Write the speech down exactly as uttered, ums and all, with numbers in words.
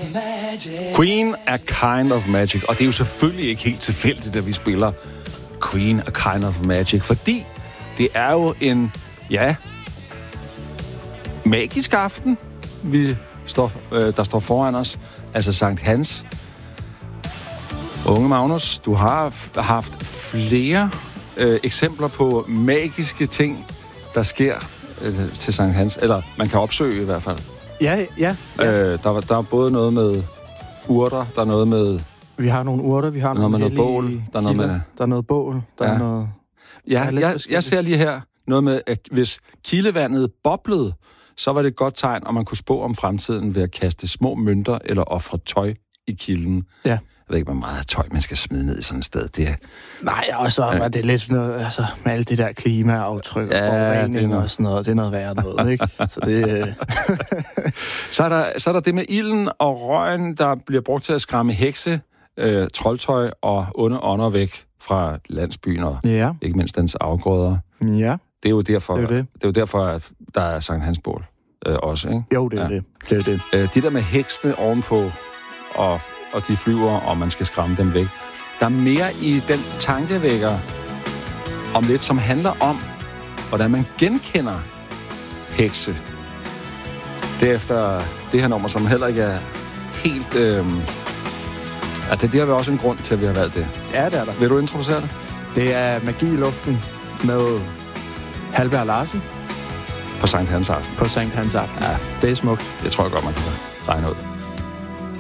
Queen A Kind of Magic. Og det er jo selvfølgelig ikke helt tilfældigt, at vi spiller Queen A Kind of Magic, fordi det er jo en, ja, magisk aften, vi står, øh, der står foran os. Altså Sankt Hans. Unge Magnus, du har f- haft flere øh, eksempler på magiske ting, der sker øh, til Sankt Hans. Eller man kan opsøge i hvert fald. Ja, ja. ja. Øh, der, der er både noget med urter, der er noget med... Vi har nogle urter, vi har noget nogle med noget bål, der er noget kilder, med... Der er noget bål, der ja. er noget... Ja, jeg, jeg ser lige her noget med, at hvis kildevandet boblede, så var det et godt tegn, om man kunne spå om fremtiden ved at kaste små mønter eller ofre tøj i kilden. Ja. Jeg ved ikke, hvor meget tøj man skal smide ned i sådan et sted. Det er... Nej, og så er det lidt noget, altså, med alt det der klimaaftryk og Ja, forurening noget... og sådan noget. Det er noget værre noget, ikke? Så det... så, er der, så er der det med ilden og røgen, der bliver brugt til at skræmme hekse, øh, troldtøj og onde ånder væk fra landsbyen og ja. ikke mindst dens afgrøder. Ja. Det er jo derfor, det er, det. Det er jo derfor at der er Sankt Hans bål øh, også, ikke? Jo, det er ja. det. Det er det. Øh, de der med heksene ovenpå, og, og de flyver, og man skal skræmme dem væk. Der er mere i den tankevækker om lidt, som handler om, hvordan man genkender hekse. Derefter det her nummer, som heller ikke er helt... Øh, altså, det har vi også en grund til, at vi har valgt det. Ja, det er der. Vil du introducere det? Det er Magi i luften med Halvbjerg Larsen. På Sankt Hans aften. På Sankt Hans aften. Ja. Det er smukt. Det tror jeg godt, man kan regne ud.